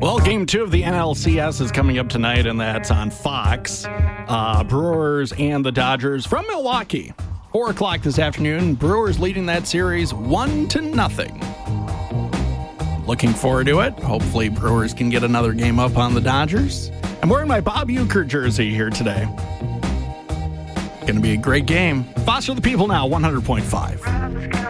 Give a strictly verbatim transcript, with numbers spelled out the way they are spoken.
Well, game two of the N L C S is coming up tonight, and that's on Fox. Uh, Brewers and the Dodgers from Milwaukee. Four o'clock this afternoon. Brewers leading that series one to nothing. Looking forward to it. Hopefully Brewers can get another game up on the Dodgers. I'm wearing my Bob Uecker jersey here today. Going to be a great game. Foster the People now, one hundred point five.